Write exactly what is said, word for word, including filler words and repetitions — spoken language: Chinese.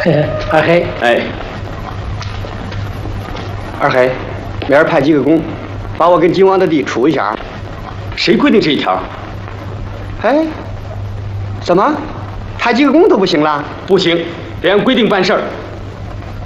二黑， 哎， 二黑，明儿派几个工，把我跟金王的地处一下。 谁规定这一条？ 哎，怎么，派几个工都不行了？ 不行，得按规定办事儿。